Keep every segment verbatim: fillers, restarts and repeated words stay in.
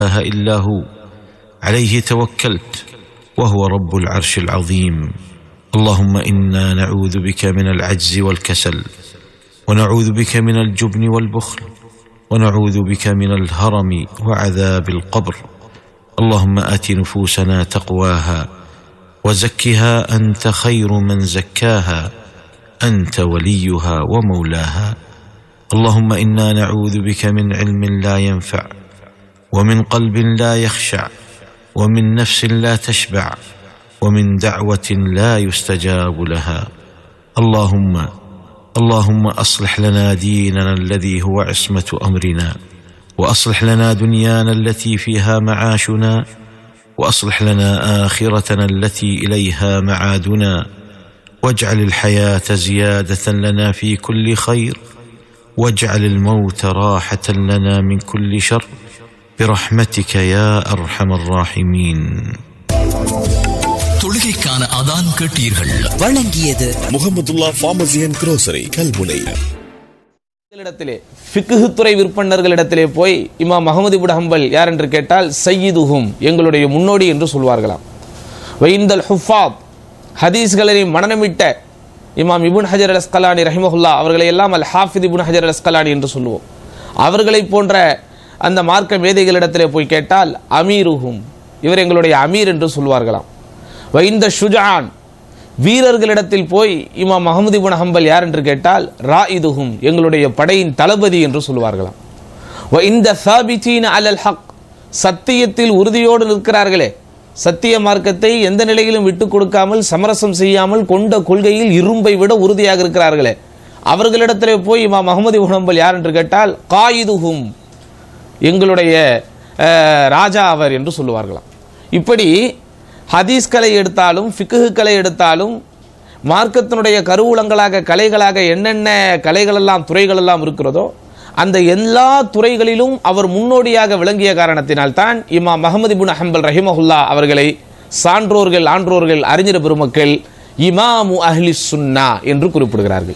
إله إلا هو عليه توكلت وهو رب العرش العظيم. اللهم إنا نعوذ بك من العجز والكسل، ونعوذ بك من الجبن والبخل، ونعوذ بك من الهرم وعذاب القبر. اللهم آت نفوسنا تقواها وزكها أنت خير من زكاها، أنت وليها ومولاها. اللهم إنا نعوذ بك من علم لا ينفع، ومن قلب لا يخشع، ومن نفس لا تشبع، ومن دعوة لا يستجاب لها. اللهم اللهم أصلح لنا ديننا الذي هو عصمة أمرنا، وأصلح لنا دنيانا التي فيها معاشنا، وأصلح لنا آخرتنا التي إليها معادنا، واجعل الحياة زيادة لنا في كل خير، واجعل الموت راحة لنا من كل شر، برحمتك يا أرحم الراحمين. தொழுகைக்கான அதான் கேட்டீர்கள். வழங்கியது Mahmudullah pharmacy and grocery Kalmunai. ஃபிக்ஹ் துறை விற்பனர்களிடத்திலே போய் இமாம் அஹ்மது இப்னு ஹம்பல் யார் என்று கேட்டால் சையிதுஹும், எங்களுடைய முன்னோடி என்று சொல்வார்களாம். வைந்தல் ஹுஃபாத், ஹதீஸ்களை மனனமிட்ட இமாம் இப்னு ஹஜர் அல் அஸ்கலானி ரஹிமஹுல்லா அவர்களை எல்லாம் அல் ஹாஃபித் இப்னு ஹஜர் அல் அஸ்கலானி என்று சொல்லுவோம். அவர்களை போன்ற அந்த மார்க்க மேதைகளிடத்திலே போய் கேட்டால் அமீருஹும், இவர் எங்களுடைய அமீர் என்று சொல்வார்களாம். வைந்த ஷுஜான், வீரர்களிடத்தில் போய் இமாம் அஹ்மது இப்னு ஹம்பல் யார் என்று கேட்டால் ராயிதுஹும், எங்களுடைய படையின் தளபதி என்று சொல்வார்களாம். வைந்த சாபிதீன அலல் ஹக், சத்தியத்தில் உறுதியோடு நிற்கிறார்களே, சத்திய மார்க்கத்தை எந்த நிலையிலும் விட்டுக் கொடுக்காமல் சமரசம் செய்யாமல் கொண்ட கொள்கையில் இரும்பை விட உறுதியாக இருக்கிறார்களே, அவர்களிடத்திலே போய் இமாம் அஹ்மது இப்னு ஹம்பல் யார் என்று கேட்டால் காயிதுஹும், எங்களுடைய ராஜா அவர் என்று சொல்லுவார்களாம். இப்படி ஹதீஸ்களை எடுத்தாலும் ஃபிக்ஹுக்களை எடுத்தாலும் மார்க்கத்தினுடைய கருவூலங்களாக கலைகளாக என்னென்ன கலைகளெல்லாம் துறைகளெல்லாம் இருக்கிறதோ அந்த எல்லா துறைகளிலும் அவர் முன்னோடியாக விளங்கிய காரணத்தினால்தான் இமாம் அஹ்மது இப்னு ஹம்பல் ரஹிமஹுல்லா அவர்களை சான்றோர்கள் ஆன்றோர்கள் அறிஞர் பெருமக்கள் இமாமு அஹ்லி சுன்னா என்று குறிப்பிடுகிறார்கள்.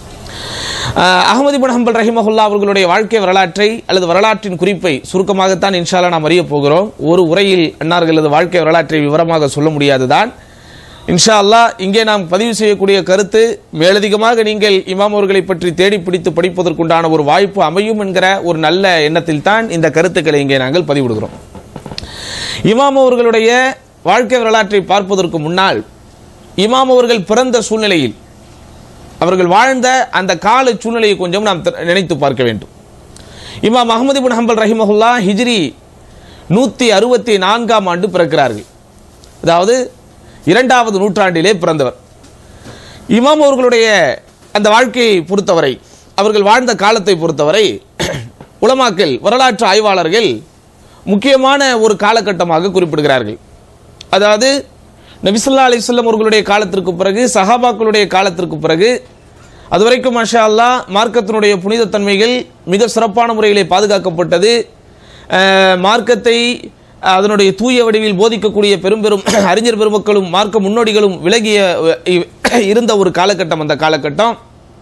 அஹ்மது இப்னு ஹம்பல் ரஹிமஹுல்லா அவர்களுடைய வாழ்க்கை வரலாற்றை அல்லது வரலாற்றின் குறிப்பை சுருக்கமாகத்தான் இன்ஷா அல்லாஹ் நாம் அறிய போகிறோம். ஒரு உரையில் அன்னார்களது வாழ்க்கை வரலாற்றை விவரமாக சொல்ல முடியாதுதான். இன்ஷா அல்லாஹ் இங்கே நாம் பதிவு செய்யக்கூடிய கருத்து மேலதிகமாக நீங்கள் இமாம் அவர்களை பற்றி தேடி பிடித்து படிப்பதற்குண்டான ஒரு வாய்ப்பு அமையும் என்கிற ஒரு நல்ல எண்ணத்தில் தான் இந்த கருத்துக்களை இங்கே நாங்கள் பதிவிடுகிறோம். இமாம் அவர்களுடைய வாழ்க்கை வரலாற்றை பார்ப்பதற்கு முன்னால் இமாம் அவர்கள் பிறந்த சூழ்நிலையில் அவர்கள் வாழ்ந்த அந்த கால சூழ்நிலையை கொஞ்சம் நாம் நினைத்து பார்க்க வேண்டும். இமாம் அஹ்மது இப்னு ஹம்பல் ரஹிமஹுல்லா ஹிஜ்ரி நூற்றி அறுபத்தி நான்காம் ஆண்டு பிறக்கிறார்கள். அதாவது இரண்டாவது நூற்றாண்டிலே பிறந்தவர். இமாம் அவர்களுடைய அந்த வாழ்க்கையை பொறுத்தவரை, அவர்கள் வாழ்ந்த காலத்தை பொறுத்தவரை உலமாக்கள் வரலாற்று ஆய்வாளர்கள் முக்கியமான ஒரு காலகட்டமாக குறிப்பிடுகிறார்கள். அதாவது நபி ஸல்லல்லாஹு அலைஹி வஸல்லம் அவர்களுடைய காலத்திற்கு பிறகு, சஹாபாக்களுடைய காலத்திற்கு பிறகு, அதுவரைக்கும் மாஷா அல்லாஹ் மார்க்கத்தினுடைய புனிதத்தன்மைகள் மிக சிறப்பான முறையிலே பாதுகாக்கப்பட்டது. மார்க்கத்தை அதனுடைய தூய வடிவில் போதிக்கக்கூடிய பெரும் பெரும் அறிஞர் பெருமக்களும் மார்க்க முன்னோடிகளும் விலகிய இருந்த ஒரு காலகட்டம் அந்த காலகட்டம்.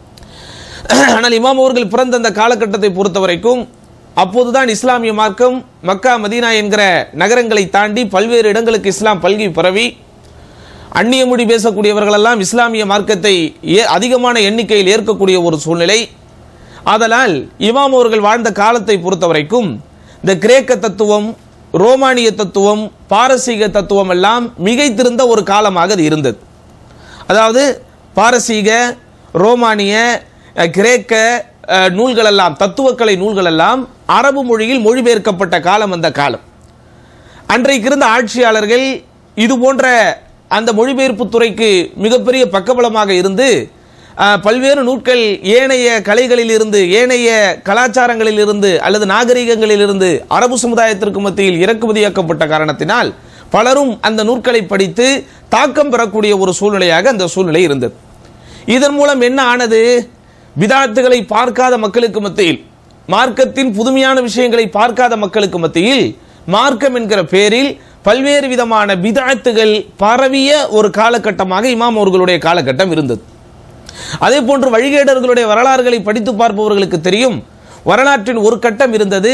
ஆனால் இமாம் அவர்கள் பிறந்த அந்த காலகட்டத்தை பொறுத்த வரைக்கும் அப்போதுதான் இஸ்லாமிய மார்க்கம் மக்கா மதீனா என்கிற நகரங்களை தாண்டி பல்வேறு இடங்களுக்கு இஸ்லாம் பல்கி பரவி அந்நிய மொழி பேசக்கூடியவர்களெல்லாம் இஸ்லாமிய மார்க்கத்தை அதிகமான எண்ணிக்கையில் ஏற்கக்கூடிய ஒரு சூழ்நிலை. ஆதலால் இமாம் அவர்கள் வாழ்ந்த காலத்தை பொறுத்த வரைக்கும் இந்த கிரேக்க தத்துவம், ரோமானிய தத்துவம், பாரசீக தத்துவம் எல்லாம் மிகைத்திருந்த ஒரு காலமாக அது இருந்தது. அதாவது பாரசீக, ரோமானிய, கிரேக்க நூல்களெல்லாம், தத்துவக்கலை நூல்களெல்லாம் அரபு மொழியில் மொழிபெயர்க்கப்பட்ட காலம் அந்த காலம். அன்றைக்கு இருந்த ஆட்சியாளர்கள் இது போன்ற அந்த மொழிபெயர்ப்பு துறைக்கு மிகப்பெரிய பக்கபலமாக இருந்து பல்வேறு நூட்கள் ஏனைய கலைகளில் இருந்து, ஏனைய கலாச்சாரங்களில் இருந்து அல்லது நாகரிகங்களில் இருந்து அரபு சமுதாயத்திற்கு மத்தியில் இறக்குமதியாக்கப்பட்ட காரணத்தினால் பலரும் அந்த நூற்களை படித்து தாக்கம் பெறக்கூடிய ஒரு சூழ்நிலையாக அந்த சூழ்நிலை இருந்தது. இதன் மூலம் என்ன ஆனது? பிதாத்துகளை பார்க்காத மக்களுக்கு மத்தியில், மார்க்கத்தின் புதுமையான விஷயங்களை பார்க்காத மக்களுக்கு மத்தியில் மார்க்கம் என்கிற பேரில் பல்வேறு விதமான பிதாத்துகள் பரவிய ஒரு காலகட்டமாக இமாம் அவர்களுடைய காலகட்டம் இருந்தது. அதே போன்று வழிகேடர்களுடைய வரலாறுகளை படித்து பார்ப்பவர்களுக்கு தெரியும், வரலாற்றின் ஒரு கட்டம் இருந்தது.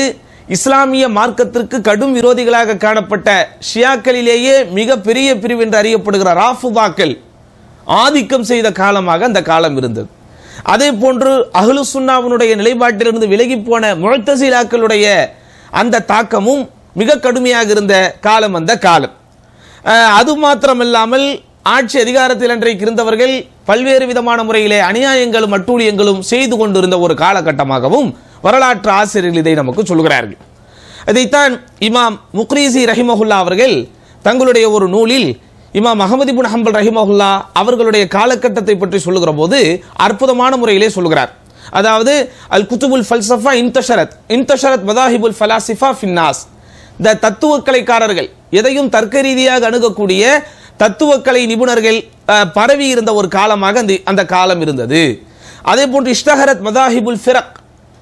இஸ்லாமிய மார்க்கத்திற்கு கடும் விரோதிகளாக காணப்பட்ட ஷியாக்களிலேயே மிக பெரிய பிரிவு என்று அறியப்படுகிற ராஃபிதாக்கள் ஆதிக்கம் செய்த காலமாக அந்த காலம் இருந்தது. அதே போன்று அஹ்லு சுன்னாவினுடைய நிலைப்பாட்டிலிருந்து விலகி போன முஅ்தஸிலாக்களுடைய அந்த தாக்கமும் மிக கடுமையாக இருந்த காலம் அந்த காலம். அது மாத்திரமில்லாமல் ஆட்சி அதிகாரத்தில் அன்றைக்கு இருந்தவர்கள் பல்வேறு விதமான முறையிலே அநியாயங்களும் அட்டூழியங்களும் செய்து கொண்டிருந்த ஒரு காலகட்டமாகவும் வரலாற்று ஆசிரியர்கள் இதை நமக்கு சொல்கிறார்கள். இதைத்தான் இமாம் முக்ரிசி ரஹிமஹுல்லா அவர்கள் தங்களுடைய ஒரு நூலில் இமாம் அஹ்மத் இப்னு ஹம்பல் ரஹிமஹுல்லா அவர்களுடைய காலகட்டத்தை பற்றி சொல்லுகிற போது அற்புதமான முறையிலே சொல்கிறார். அதாவது அல் குத்துபுல் ஃபல்சஃபா இன்தஷரத் இன்தஷரத் மதாஹிபுல் ஃபலாசிஃபா ஃபின்னாஸ், இந்த தத்துவக்கலைக்காரர்கள் எதையும் தர்க்க ரீதியாக அணுகக்கூடிய தத்துவக்கலை நிபுணர்கள் பரவி இருந்த ஒரு காலமாக அந்த காலம் இருந்தது. அதே போன்று இஷ்தஹரத் மதாஹிபுல் ஃபிரக்,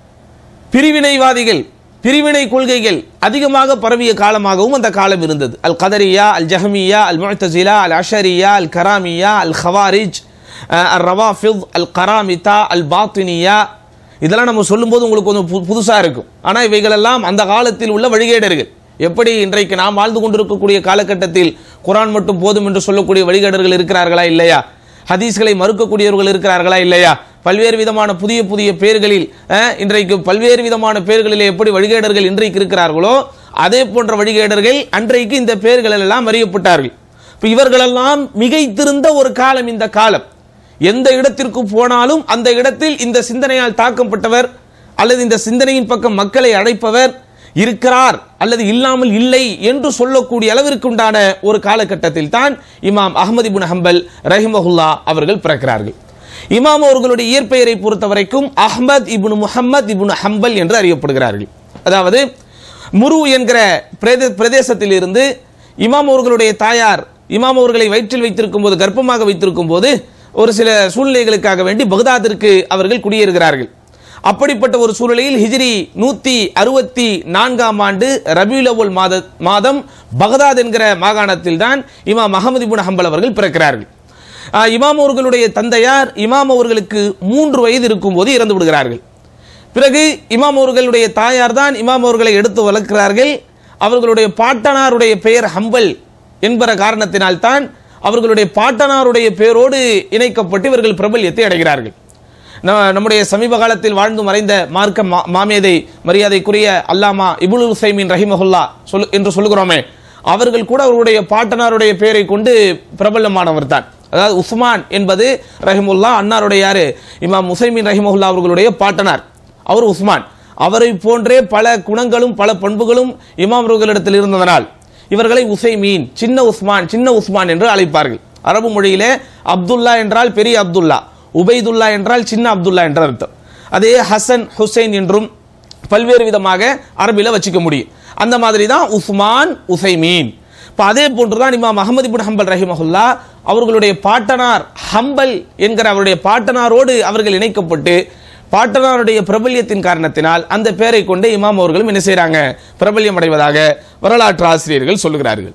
பிரிவினைவாதிகள் பிரிவினை கொள்கைகள் அதிகமாக பரவிய காலமாகவும் அந்த காலம் இருந்தது. அல் கதரியா, அல் ஜஹமியா, அல் முஅ்தஸிலா, அல் அஷரியா, அல் கராமியா, அல் ஹவாரிஜ், அல் ரவாஃபித், அல் கராமிதா, அல் பாத்தினியா, இதெல்லாம் நம்ம சொல்லும்போது உங்களுக்கு கொஞ்சம் புதுசாக இருக்கும். ஆனால் இவைகளெல்லாம் அந்த காலத்தில் உள்ள வழிகேடர்கள். எப்படி இன்றைக்கு நாம் வாழ்ந்து கொண்டிருக்கக்கூடிய காலகட்டத்தில் குர்ஆன் மட்டும் போதும் என்று சொல்லக்கூடிய வழிகேடர்கள் இருக்கிறார்களா இல்லையா? ஹதீஸ்களை மறுக்கக்கூடியவர்கள் இருக்கிறார்களா இல்லையா? பல்வேறு விதமான புதிய புதிய பெயர்களில் இன்றைக்கு பல்வேறு விதமான பெயர்களிலே எப்படி வழிகேடர்கள் இன்றைக்கு இருக்கிறார்களோ அதே போன்ற வழிகேடர்கள் அன்றைக்கு இந்த பெயர்கள் எல்லாம் அறியப்பட்டார்கள். இவர்களெல்லாம் மிகைத்திருந்த ஒரு காலம் இந்த காலம். எந்த இடத்திற்கு போனாலும் அந்த இடத்தில் இந்த சிந்தனையால் தாக்கப்பட்டவர் அல்லது இந்த சிந்தனையின் பக்கம் மக்களை அழைப்பவர் இருக்கிறார் அல்லது இல்லாமல் இல்லை என்று சொல்லக்கூடிய அளவிற்கு உண்டான ஒரு காலகட்டத்தில் தான் இமாம் அஹ்மத் இப்னு ஹம்பல் ரஹிமஹுல்லா அவர்கள் பிறக்கிறார்கள். இமாம் அவர்களுடைய இயற்பெயரை பொறுத்த வரைக்கும் அஹ்மத் இப்னு முஹம்மத் இப்னு ஹம்பல் என்று அறியப்படுகிறார்கள். அதாவது முரு என்கிற பிரதேசத்தில் இருந்து இமாம் அவர்களுடைய தாயார் இமாம் அவர்களை வயிற்றில் வைத்திருக்கும் போது கர்ப்பமாக வைத்திருக்கும் போது ஒரு சில சூழ்நிலைகளுக்காக வேண்டி பக்தாதிற்கு அவர்கள் குடியேறுகிறார்கள். அப்படிப்பட்ட ஒரு சூழ்நிலையில் ஹிஜ்ரி நூத்தி அறுபத்தி நான்காம் ஆண்டு ரபியுல் அவ்வல் மாத மாதம் பக்தாத் என்கிற மாகாணத்தில் தான் இமாம் அஹ்மத் இப்னு ஹம்பல் அவர்கள் பிறக்கிறார்கள். இமாம் அவர்களுடைய தந்தையார் இமாம் அவர்களுக்கு மூன்று வயது இருக்கும் போது இறந்து விடுகிறார்கள். பிறகு இமாம் அவர்களுடைய தாயார் தான் இமாம் அவர்களை எடுத்து வளர்க்கிறார்கள். அவர்களுடைய பாட்டனாருடைய பெயர் ஹம்பல் என்பற காரணத்தினால் தான் அவர்களுடைய பாட்டனாருடைய பெயரோடு இணைக்கப்பட்டு இவர்கள் பிரபல்யத்தை அடைகிறார்கள். நம்முடைய சமீப காலத்தில் வாழ்ந்து மறைந்த மார்க்க மாமேதை மரியாதைக்குரிய அல்லாமா இப்னு உஸைமீன் ரஹிமஹுல்லா சொல் என்று சொல்லுகிறோமே, அவர்கள் கூட அவருடைய பாட்டனாருடைய பெயரை கொண்டு பிரபலமானவர் தான். அதாவது உஸ்மான் என்பது ரஹிமுல்லா அன்னாருடைய யாரு இமாம் உஸைமீன் ரஹிமஹுல்லா அவர்களுடைய பாட்டனார், அவர் உஸ்மான். அவரை போன்றே பல குணங்களும் பல பண்புகளும் இமாம் அவர்களிடத்தில் இருந்ததனால் இவர்களை உஸைமீன், சின்ன உஸ்மான், சின்ன உஸ்மான் என்று அழைப்பார்கள். அரபு மொழியிலே அப்துல்லா என்றால் பெரிய அப்துல்லா, உபைதுல்லா என்றால் சின்ன அப்துல்லா என்ற அர்த்தம். அதே ஹசன் ஹுசைன் என்றும் பல்வேறு விதமாக அரபில வச்சுக்க முடியும். அந்த மாதிரி தான் உஸ்மான், உஸைமீன். இப்போ அதே போன்றுதான் இமாம் அஹ்மத் இப்னு ஹம்பல் ரஹிமஹுல்லா அவர்களுடைய பாட்டனார் ஹம்பல் என்கிற அவருடைய பாட்டனாரோடு அவர்கள் இணைக்கப்பட்டு பாட்டனாருடைய பிரபல்யத்தின் காரணத்தினால் அந்த பெயரை கொண்டு இமாம் அவர்களும் என்ன செய்யறாங்க, பிரபல்யம் அடைவதாக வரலாற்று ஆசிரியர்கள் சொல்லுகிறார்கள்.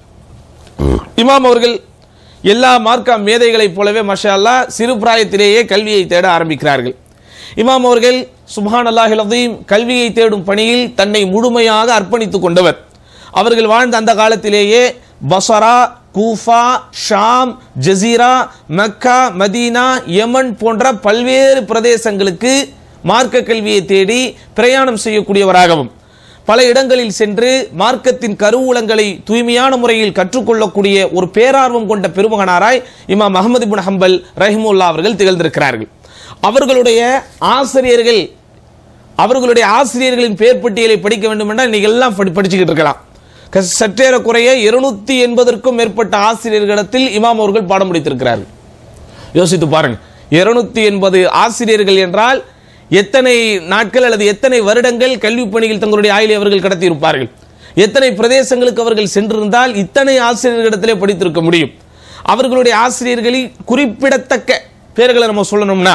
இமாம் அவர்கள் எல்லா மார்க்க மேதைகளைப் போலவே மாஷா அல்லாஹ் சிறு பிராயத்திலேயே கல்வியை தேட ஆரம்பிக்கிறார்கள். இமாம் அவர்கள் சுப்ஹானல்லாஹில் அஸீம் கல்வியை தேடும் பணியில் தன்னை முழுமையாக அர்ப்பணித்துக் கொண்டவர். அவர்கள் வாழ்ந்த அந்த காலத்திலேயே பஸரா, கூஃபா, ஷாம், ஜசீரா, மக்கா, மதீனா, யமன் போன்ற பல்வேறு பிரதேசங்களுக்கு மார்க்க கல்வியை தேடி பிரயாணம் செய்யக்கூடியவராகவும் பல இடங்களில் சென்று மார்க்கத்தின் கருவூலங்களை தூய்மையான முறையில் கற்றுக்கொள்ளக்கூடிய ஒரு பேரார்வம் கொண்ட பெருமகனாராய் இமாம் அஹ்மத் இப்னு ஹம்பல் ரஹிமுல்லா அவர்கள் திகழ்ந்திருக்கிறார்கள். அவர்களுடைய ஆசிரியர்கள் அவர்களுடைய ஆசிரியர்களின் பெயர் பட்டியலை படிக்க வேண்டும் என்றால் இன்னைக்கு எல்லாம் படிச்சுக்கிட்டு இருக்கலாம். சற்றேற குறைய இருநூத்தி எண்பதற்கும் மேற்பட்ட ஆசிரியர்களிடத்தில் இமாம் அவர்கள் பாடம் முடித்திருக்கிறார்கள். யோசித்து பாருங்க, இருநூத்தி எண்பது ஆசிரியர்கள் என்றால் எத்தனை நாட்கள் அல்லது எத்தனை வருடங்கள் கல்வி பணியில் தங்களுடைய ஆயுளை அவர்கள் கடத்தி இருப்பார்கள். எத்தனை பிரதேசங்களுக்கு அவர்கள் சென்றிருந்தால் இத்தனை ஆசிரியர்களிடத்திலே படித்திருக்க முடியும். அவர்களுடைய ஆசிரியர்களில் குறிப்பிடத்தக்க பேர்களை நம்ம சொல்லணும்னா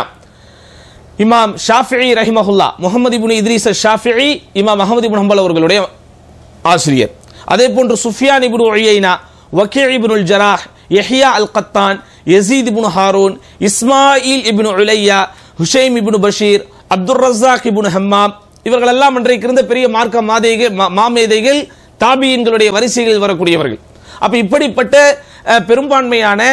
இமாம் ஷாஃபிஈ ரஹிமஹுல்லா, முஹம்மது இப்னு இத்ரீஸ் ஷாஃபிஈ இமாம் அஹ்மத் இப்னு ஹம்பல் அவர்களுடைய ஆசிரியர். அதே போன்று சுஃபியான் இப்னு உயைனா, வக்கீ இப்னுல் ஜராஹ், யஹ்யா அல் கத்தான், யஸீத் இப்னு ஹாரூன், இஸ்மாயில் இப்னு உலையா, ஹுஷைம் இப்னு பஷீர், அப்துர் ரஸாக் இப்னு ஹம்மாம், இவர்கள் எல்லாம் அன்றைக்கு இருந்த பெரிய மார்க்க மாதேகள் மாமேதைகள் தாபியின்களுடைய வரிசைகளில் வரக்கூடியவர்கள். அப்ப இப்படிப்பட்ட பெரும்பான்மையான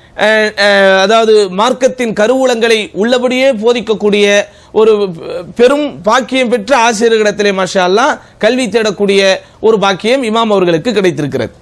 அதாவது மார்க்கத்தின் கருவூலங்களை உள்ளபடியே போதிக்கக்கூடிய ஒரு பெரும் பாக்கியம் பெற்ற ஆசிரியர்களிடத்திலே மாஷா அல்லாஹ் கல்வி தேடக்கூடிய ஒரு பாக்கியம் இமாம் அவர்களுக்கு கிடைத்திருக்கிறது.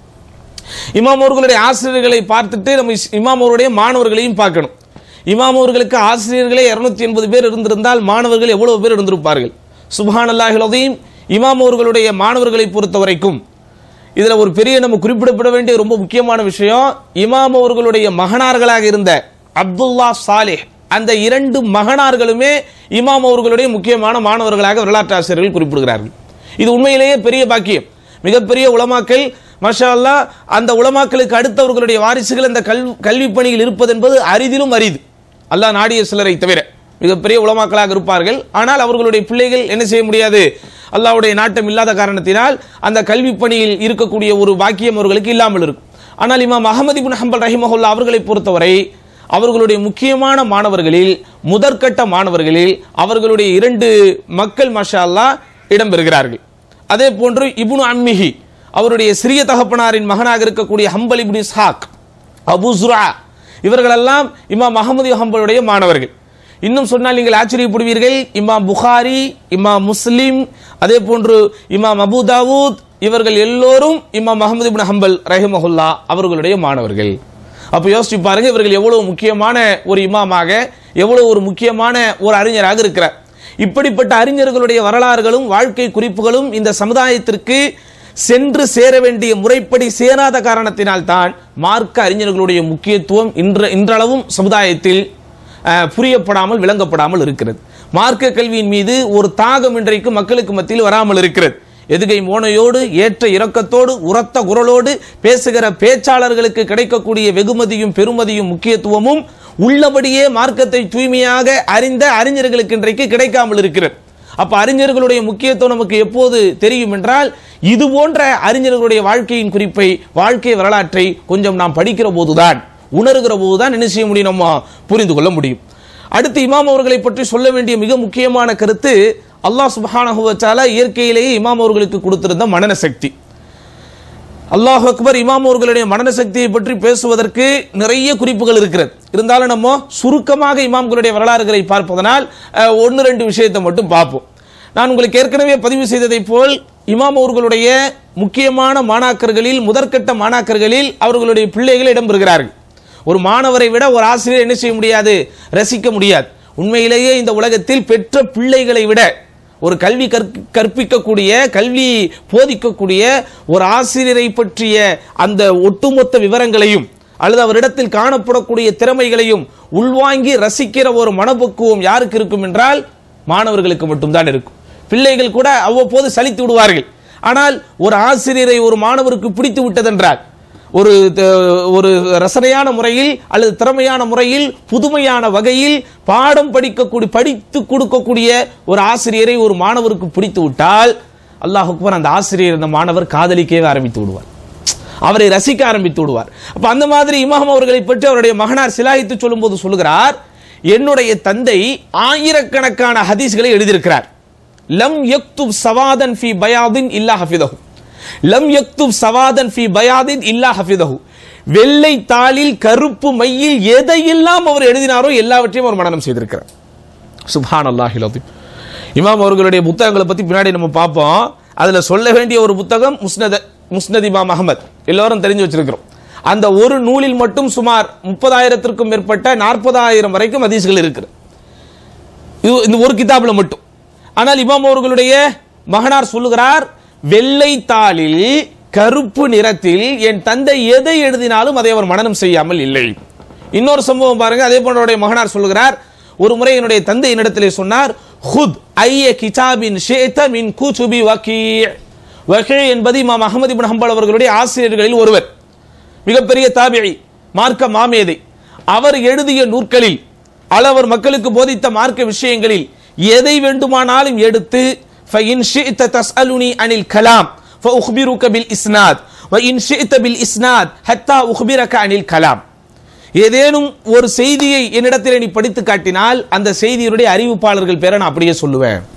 இமாம் அவர்களுடைய ஆசிரியர்களை பார்த்துட்டு நம்ம இமாம் அவருடைய மாணவர்களையும் பார்க்கணும். இமாம் அவர்களுக்கு ஆசிரியர்களே இருநூத்தி எண்பது பேர் இருந்திருந்தால் மாணவர்கள் எவ்வளவு பேர் இருந்திருப்பார்கள். சுப்ஹானல்லாஹில் அஸீம். இமாம் அவர்களுடைய மாணவர்களை பொறுத்த வரைக்கும் இதுல ஒரு பெரிய நம்ம குறிப்பிடப்பட வேண்டிய ரொம்ப முக்கியமான விஷயம், இமாம் அவர்களுடைய மகனார்களாக இருந்த அப்துல்லா சாலிஹ் அந்த இரண்டு மகனார்களுமே இமாம் அவர்களுடைய முக்கியமான மாணவர்களாக வரலாற்று ஆசிரியர்கள் குறிப்பிடுகிறார்கள். இது உண்மையிலேயே பெரிய பாக்கியம். மிகப்பெரிய உலமாக்கள் மாஷா அல்லாஹ் அந்த உலமாக்களுக்கு அடுத்தவர்களுடைய வாரிசுகள் அந்த கல்வி பணியில் இருப்பது என்பது அரிதிலும் அரிது. அல்லாஹ் நாடிய சிலரை தவிர மிகப்பெரிய உலமாக்களாக இருப்பார்கள். ஆனால் அவர்களுடைய பிள்ளைகள் என்ன செய்ய முடியாது, அல்லாஹ்வுடைய நாட்டம் இல்லாத காரணத்தினால் அந்த கல்வி பணியில் இருக்கக்கூடிய ஒரு பாக்கியம் அவர்களுக்கு இல்லாமல் இருக்கும். ஆனால் இமாம் அஹ்மத் இப்னு ஹம்பல் ரஹிமஹுல்லாஹ் அவர்களை பொறுத்தவரை அவர்களுடைய முக்கியமான மாணவர்களில் முதற்கட்ட மாணவர்களில் அவர்களுடைய இரண்டு மக்கள் மாஷா அல்லாஹ் இடம்பெறுகிறார்கள். அதே போன்று இப்னு அம்மிஹி அவருடைய சிறிய தகப்பனாரின் மகனாக இருக்கக்கூடிய ஹம்பல் இப்னு இஸ்ஹாக், அபூ ஸுர்ஆ இவர்களெல்லாம் இமாம் அஹ்மத் ஹம்பலுடைய மாணவர்கள். இன்னும் சொன்னால் நீங்கள் ஆச்சரியப்படுவீர்கள், இமாம் புகாரி, இமாம் முஸ்லிம், அதே போன்று இமாம் அபூ தாவூத் இவர்கள் எல்லோரும் இமாம் அஹ்மத் இப்னு ஹம்பல் ரஹிமஹுல்லாஹ் அவர்களுடைய மாணவர்கள். அப்ப யோசிச்சு பாருங்க, இவர்கள் எவ்வளவு முக்கியமான ஒரு இமாமாக, எவ்வளவு ஒரு முக்கியமான ஒரு அறிஞராக இருக்கிறார். இப்படிப்பட்ட அறிஞர்களுடைய வரலாறுகளும் வாழ்க்கை குறிப்புகளும் இந்த சமுதாயத்திற்கு சென்று சேர வேண்டிய முறைப்படி சேராத காரணத்தினால் தான் மார்க்க அறிஞர்களுடைய முக்கியத்துவம் இன்ற இன்றளவும் சமுதாயத்தில் புரியப்படாமல் விளங்கப்படாமல் இருக்கிறது. மார்க்க கல்வியின் மீது ஒரு தாகம் இன்றைக்கு மக்களுக்கு மத்தியில் வராமல் இருக்கிறது. எதுகை மோனையோடு ஏற்ற இரக்கத்தோடு உரத்த குரலோடு பேசுகிற பேச்சாளர்களுக்கு கிடைக்கக்கூடிய வெகுமதியும் பெருமதியும் முக்கியத்துவமும் உள்ளபடியே மார்க்கத்தை தூய்மையாக அறிந்த அறிஞர்களுக்கு இன்றைக்கு கிடைக்காமல் இருக்கிறது. அப்ப அறிஞர்களுடைய முக்கியத்துவம் நமக்கு எப்போது தெரியும் என்றால், இது போன்ற அறிஞர்களுடைய வாழ்க்கையின் குறிப்பை, வாழ்க்கை வரலாற்றை கொஞ்சம் நாம் படிக்கிற போதுதான், உணர்கிற போதுதான் என்ன செய்ய முடியும், நம்ம புரிந்து கொள்ள முடியும். அடுத்து இமாம் அவர்களை பற்றி சொல்ல வேண்டிய மிக முக்கியமான கருத்து, அல்லாஹ் சுப்ஹானஹு வ தஆலா இயற்கையிலேயே இமாம் அவர்களுக்கு கொடுத்திருந்த மனன சக்தி. அல்லாஹ் அக்பர். இமாம் அவர்களுடைய மனன சக்தியை பற்றி பேசுவதற்கு நிறைய குறிப்புகள் இருக்கிறது. இருந்தாலும் நம்ம சுருக்கமாக இமாம்களுடைய வரலாறுகளை பார்ப்பதனால் ஒன்று ரெண்டு விஷயத்தை மட்டும் பார்ப்போம். நான் உங்களுக்கு ஏற்கனவே பதிவு செய்ததை போல் இமாம் அவர்களுடைய முக்கியமான மாணாக்கர்களில் முதற்கட்ட மாணாக்கர்களில் அவர்களுடைய பிள்ளைகள் இடம்பெறுகிறார்கள். ஒரு மாணவரை விட ஒரு ஆசிரியர் என்ன செய்ய முடியாது, ரசிக்க முடியாது. உண்மையிலேயே இந்த உலகத்தில் பெற்ற பிள்ளைகளை விட ஒரு கல்வி கற்பிக்கக்கூடிய, கல்வி போதிக்கக்கூடிய ஒரு ஆசிரியரை பற்றிய அந்த ஒட்டுமொத்த விவரங்களையும் அல்லது அவரிடத்தில் காணப்படக்கூடிய திறமைகளையும் உள்வாங்கி ரசிக்கிற ஒரு மனப்பக்குவம் யாருக்கு இருக்கும் என்றால் மாணவர்களுக்கு மட்டும்தான் இருக்கும். பிள்ளைகள் கூட அவ்வப்போது சலித்து விடுவார்கள். ஆனால் ஒரு ஆசிரியரை ஒரு மாணவருக்கு பிடித்து விட்டதென்றால், ஒரு ஒரு ரசனையான முறையில் அல்லது திறமையான முறையில் புதுமையான வகையில் பாடம் படிக்கக்கூடிய படித்து கொடுக்கக்கூடிய ஒரு ஆசிரியரை ஒரு மாணவருக்கு பிடித்து விட்டால், அல்லாஹ் அக்பர், அந்த ஆசிரியர் அந்த மாணவர் காதலிக்கவே ஆரம்பித்து விடுவார், அவரை ரசிக்க ஆரம்பித்து விடுவார். அப்ப அந்த மாதிரி இமாம் அவர்களை பற்றி அவருடைய மகனார் சிலாயித்து சொல்லும் போது சொல்லுகிறார், என்னுடைய தந்தை ஆயிரக்கணக்கான ஹதீஸ்களை எழுதியிருக்கிறார். லம் யக்துப் சவாதன் ஃபி பயாதின் இல்லா ஹஃபிதஹு. லம் யக்துப் சவாதன் ஃபி பயாதின் இல்லா ஹஃபிதஹு. வெள்ளை தாளில் கருப்பு மையில் எதையெல்லாம் அவர் எழுதினாரோ எல்லாவற்றையும் அவர் மனனம் செய்திருக்கிறார். சுப்ஹானல்லாஹில் அஸீம். இமாம் அவர்களுடைய புத்தகங்களை பத்தி பின்னாடி நம்ம பார்ப்போம். அதுல சொல்ல வேண்டிய ஒரு புத்தகம் முஸ்னத் முஸ்னத் இமாம் அஹ்மத், எல்லாரும் தெரிஞ்சு வச்சிருக்கிறோம். அந்த ஒரு நூலில் மட்டும் சுமார் முப்பதாயிரத்திற்கும் மேற்பட்ட நாற்பதாயிரம் வரைக்கும் ஹதீஸ்கள் இருக்கு இந்த ஒரு கிதாபில் மட்டும். ஆனால் இமாம் அவர்களுடைய மகனார் சொல்லுகிறார், வெள்ளை தாளில் கருப்பு நிறத்தில் என் தந்தை எதை எழுதினாலும் அதை அவர் மனனம் செய்யாமல் இல்லை. இன்னொரு சம்பவம் பாருங்க. அதே போன்ற மகனார் சொல்லுகிறார், ஒரு முறை என்னுடைய தந்தை என்னிடத்திலே சொன்னார், ஹுத் ஐய கிதாபின் ஷேத மின் குதுபி வகீ. வகீ என்பது இமாம் அஹ்மத் இப்னு ஹம்பல் அவர்களுடைய ஆசிரியர்களில் ஒருவர், மிகப்பெரிய தாபிஈ, மார்க்க மாமேதை. அவர் எழுதிய நூற்களில் அளவர் மக்களுக்கு போதித்த மார்க்க விஷயங்களில் எதை வேண்டுமானாலும் எடுத்து فإن شئت تسألني عن الكلام فأخبرك بالإسناد وإن شئت بالإسناد حتى أخبرك عن الكلام. ஏதேனும் ஒரு செய்தியை என்னிடத்தில் நீ படித்து காட்டினால் அந்த செய்தியுடைய அறிவிப்பாளர்கள் பேரை நான் அப்படியே சொல்லுவேன்.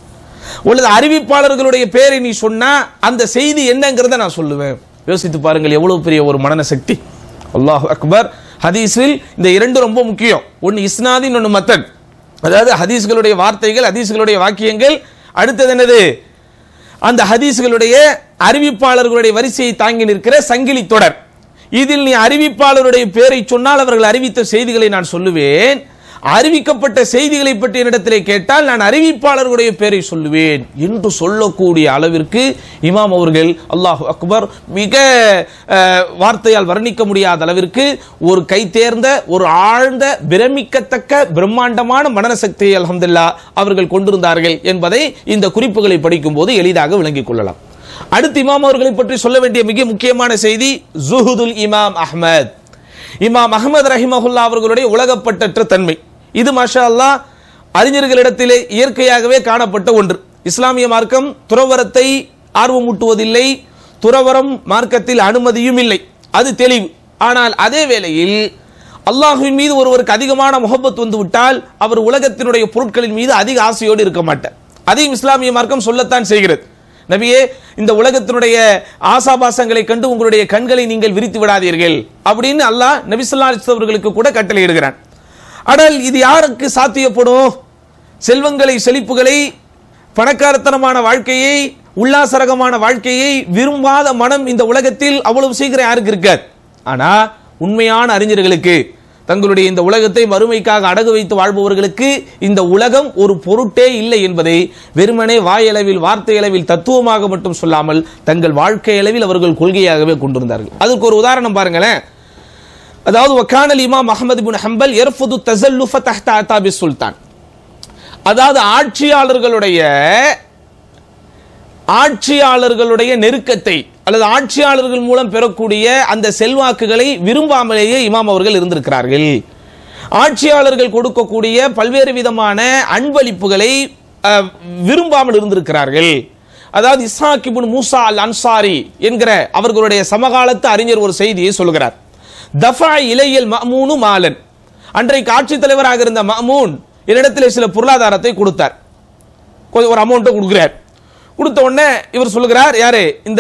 உள்ளது அறிவிப்பாளர்களுடைய பேரை நீ சொன்னா அந்த செய்தி என்னங்கிறத நான் சொல்லுவேன். யோசித்து பாருங்கள் எவ்வளவு பெரிய ஒரு மனன சக்தி. அல்லாஹு அக்பர். ஹதீஸில் இந்த இரண்டு ரொம்ப முக்கியம். ஒன்னு இஸ்னாதி, இன்னொன்னு மத்தன். அதாவது ஹதீஸ்களுடைய வார்த்தைகள், ஹதீஸ்களுடைய வாக்கியங்கள். அடுத்தது என்னது? அந்த ஹதீஸ்களுடைய அறிவிப்பாளர்களுடைய வரிசையை தாங்கி நிற்கிற சங்கிலி தொடர். இதில் நீ அறிவிப்பாளருடைய பேரை சொன்னால் அவர்கள் அறிவித்த செய்திகளை நான் சொல்லுவேன். அறிவிக்கப்பட்ட செய்திகளை பற்றி என்னிடத்திலே கேட்டால் நான் அறிவிப்பாளர்களுடைய பேரை சொல்லுவேன் என்று சொல்லக்கூடிய அளவிற்கு இமாம் அவர்கள் அல்லாஹு அக்பர் மிக வார்த்தையால் வர்ணிக்க முடியாத அளவிற்கு ஒரு கை தேர்ந்த, ஒரு ஆழ்ந்த, பிரமிக்கத்தக்க பிரம்மாண்டமான மனசக்தியை அல்ஹம்துலில்லாஹ் அவர்கள் கொண்டிருந்தார்கள் என்பதை இந்த குறிப்புகளை படிக்கும் போது எளிதாக விளங்கிக் கொள்ளலாம். அடுத்து இமாம் அவர்களை பற்றி சொல்ல வேண்டிய மிக முக்கியமான செய்தி ஜுஹுதுல் இமாம் அஹ்மத். இமாம் அஹ்மத் ரஹிமஹுல்லாஹ் அவர்களுடைய உலகப்பட்டற்ற தன்மை. இது மாஷா அல்லாஹ் அறிஞர்களிடத்திலே இயற்கையாகவே காணப்பட்ட ஒன்று. இஸ்லாமிய மார்க்கம் துறவரத்தை ஆர்வமூட்டுவதில்லை, துறவரம் மார்க்கத்தில் அனுமதியும் இல்லை, அது தெளிவு. ஆனால் அதே வேளையில் அல்லாஹ்வின் மீது ஒருவருக்கு அதிகமான முஹப்பத் வந்து விட்டால் அவர் உலகத்தினுடைய பொருட்களின் மீது அதிக ஆசையோடு இருக்க மாட்டார். அதையும் இஸ்லாமிய மார்க்கம் சொல்லத்தான் செய்கிறது. நபியே, இந்த உலகத்தினுடைய ஆசாபாசங்களை கண்டு உங்களுடைய கண்களை நீங்கள் விரித்து விடாதீர்கள் அப்படின்னு அல்லாஹ் நபி ஸல்லல்லாஹு அலைஹி வஸல்லம் அவர்களுக்கு கூட கட்டளையிடுகிறான். ஆனால் இது யாருக்கு சாத்தியப்படும்? செல்வங்களை, செழிப்புகளை, பணக்காரத்தனமான வாழ்க்கையை, உல்லாசரகமான வாழ்க்கையை விரும்பாத மனம் இந்த உலகத்தில் அவ்வளவு சீக்கிரம் யாருக்கு இருக்காது. ஆனா உண்மையான அறிஞர்களுக்கு, தங்களுடைய இந்த உலகத்தை மறுமைக்காக அடகு வைத்து வாழ்பவர்களுக்கு இந்த உலகம் ஒரு பொருட்டே இல்லை என்பதை வெறுமனே வாயளவில், வார்த்தை அளவில், தத்துவமாக மட்டும் சொல்லாமல் தங்கள் வாழ்க்கை அளவில் அவர்கள் கொள்கையாகவே கொண்டிருந்தார்கள். அதுக்கு ஒரு உதாரணம் பாருங்களேன். அதாவது வக்கானல் இமாம் அஹ்மத் இப்னு ஹம்பல் யர்ஃபுது தஸல்லுஃப தஹ்த அதாபி சுல்தான். அதாவது ஆட்சியாளர்களுடைய ஆட்சியாளர்களுடைய நெருக்கத்தை அல்லது ஆட்சியாளர்கள் மூலம் பெறக்கூடிய அந்த செல்வாக்குகளை விரும்பாமலேயே இமாம் அவர்கள் இருந்திருக்கிறார்கள். ஆட்சியாளர்கள் கொடுக்கக்கூடிய பல்வேறு விதமான அன்பளிப்புகளை விரும்பாமல் இருந்திருக்கிறார்கள். அதாவது இஸ்ஹாக் இப்னு மூசா அல் அன்சாரி என்கிற அவர்களுடைய சமகாலத்து அறிஞர் ஒரு செய்தியை சொல்கிறார். தஃபா இலையல் மஅமூனு மாலன். அன்றைக்கு ஆட்சி தலைவராக இருந்த மஅமூன் என்னிடத்தில் சில பொருளாதாரத்தை கொடுத்தார். ஒரு அமௌண்ட்டை கொடுக்கிறார். கொடுத்த உடனே இவர் சொல்லுகிறார், யாரு? இந்த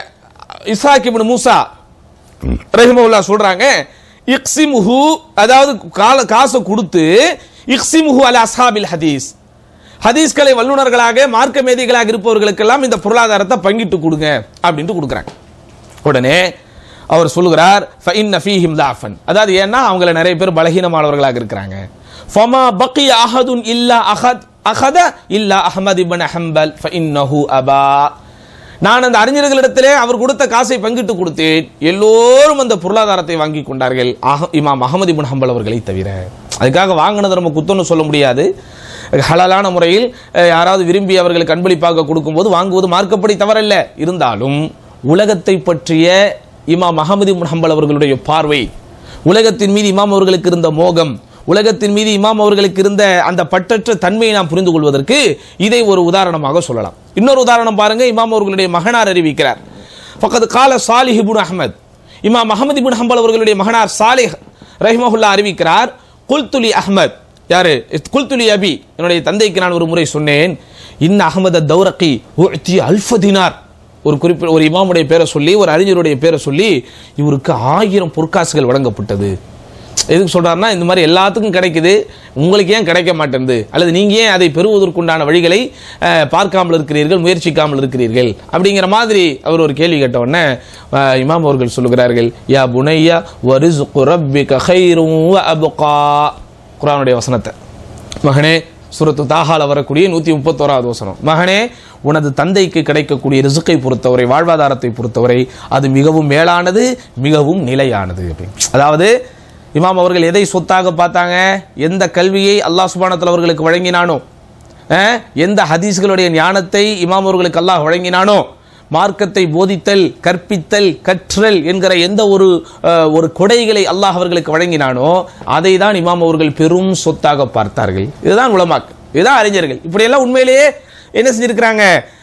இஸ்ஹாக் இப்னு மூசா ரஹிமஹுல்லாஹ் சொல்றாங்க, இக்ஸிமுஹு, அதாவது காசை கொடுத்து இக்ஸிமுஹு அலா அஸ்ஹாபில் ஹதீஸ், ஹதீஸ்களை வல்லுநர்களாக மார்க்க மேதைகளாக இருப்பவர்களுக்கெல்லாம் இந்த பொருளாதாரத்தை பங்கிட்டு கொடுங்க அப்படின்ட்டு கொடுக்குறாங்க. உடனே அவர் சொல்லுகிறார், ஃபஇன்ன ஃபீஹிம் லாஃபன், அதாவது ஏன்னா அவங்கள நிறைய பேர் பலகீனமானவர்களாக இருக்கிறாங்க. ஃபமா பக்கிய அஹதுன் இல்லா அஹத் அஹத இல்லா அஹ்மத் இப்னு ஹம்பல் ஃபஇன்னஹு அபா. நான் அந்த அறிஞர்களிடத்திலே அவர் கொடுத்த காசை பங்கிட்டு கொடுத்தேன், எல்லோரும் அந்த பொருளாதாரத்தை வாங்கி கொண்டார்கள், இமாம் அஹ்மத் இப்னு ஹம்பல் அவர்களை தவிர. அதுக்காக வாங்கினதை நம்ம குத்தம்னு சொல்ல முடியாது. ஹலாலான முறையில் யாராவது விரும்பி அவர்களுக்கு அன்பளிப்பாக கொடுக்கும்போது வாங்குவது மார்க்கப்படி தவறல்ல. இருந்தாலும் உலகத்தை பற்றிய இமாம் அஹ்மத் இப்னு ஹம்பல் அவர்களுடைய பார்வை, உலகத்தின் மீது இமாம் அவர்களுக்கு இருந்த மோகம், உலகத்தின் மீது இமாம் அவர்களுக்கு இருந்த அந்த பற்றற்ற தன்மையை நாம் புரிந்து கொள்வதற்கு இதை ஒரு உதாரணமாக சொல்லலாம். இன்னொரு உதாரணம் பாருங்க. இமாம் அவர்களுடைய மகனார் அறிவிக்கிறார், ஃபக்கத் கால சாலிஹ் இப்னு அஹ்மத், இமாம் அஹ்மத் இப்னு ஹம்பல் அவர்களுடைய மகனார் சாலிஹ் ரஹிமஹுல்லாஹ் அறிவிக்கிறார், குல்துலி அஹ்மத், யாரு? குல்துலி அபி, என்னுடைய தந்தைக்கு நான் ஒரு முறை சொன்னேன், இன்ன அஹ்மத் அத்-தௌரகி உஅதி அல்ஃப தினார், ஒரு குறிப்பிட்ட ஒரு இமாமுடைய பேரை சொல்லி, ஒரு அறிஞருடைய பேரை சொல்லி இவருக்கு ஆயிரம் பொற்காசுகள் வழங்கப்பட்டது. எதுக்கு சொல்றாருன்னா, இந்த மாதிரி எல்லாத்துக்கும் கிடைக்குது, உங்களுக்கு ஏன் கிடைக்க மாட்டேங்குது, அல்லது நீங்க ஏன் அதை பெறுவதற்குண்டான வழிகளை பார்க்காமல் இருக்கிறீர்கள், முயற்சிக்காமல் இருக்கிறீர்கள் அப்படிங்கிற மாதிரி அவர் ஒரு கேள்வி கேட்ட உடனே இமாம் அவர்கள் சொல்லுகிறார்கள், யா புனையா வரிஸ்கு ரப்பிக கைரும் வ அப்கா, குர்ஆனுடைய வசனத்தை. மகனே, சூரத்து தாஹால வரக்கூடிய நூத்தி முப்பத்தோராவது வசனம், மகனே உனது தந்தைக்கு கிடைக்கக்கூடிய ரிசுக்கை பொறுத்தவரை, வாழ்வாதாரத்தை பொறுத்தவரை அது மிகவும் மேலானது, மிகவும் நிலையானது. அதாவது இமாம் அவர்கள் எதை சொத்தாக பார்த்தாங்க? எந்த கல்வியை அல்லாஹ் சுப்ஹானஹு வ தஆலா அவர்களுக்கு வழங்கினானோ, எந்த ஹதீஸ்களுடைய ஞானத்தை இமாம் அவர்களுக்கு அல்லாஹ் வழங்கினானோ, மார்க்கத்தை போதித்தல், கற்பித்தல், கற்றல் என்கிற எந்த ஒரு ஒரு கொடைகளை அல்லாஹ் அவர்களுக்கு வழங்கினானோ அதை தான் இமாம் அவர்கள் பெரும் சொத்தாக பார்த்தார்கள். இதுதான் உலமாக்கள், இதுதான் அறிஞர்கள். இப்படியெல்லாம் உண்மையிலேயே என்ன செஞ்சிருக்கிறாங்க?